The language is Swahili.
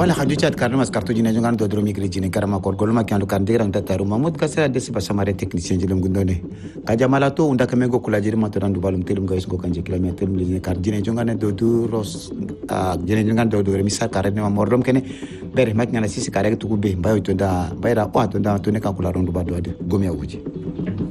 wala hadu chat karna mas kartu jina jongan do dromi kri jine karama kor golma kyan kan diran ta taru mamud kasera desi basamare technicien jilum gundone kaja malato unda kamengo kula jiri matoran du balum telum gais go kanje kilometer jine kar jine jongan do du ros jine jongan do do remisa karne ma mordom kene bere mak ngana sisi kare tu be bayo to da bayra kwa to da to ne kan kula rondu ba do de gomi awuji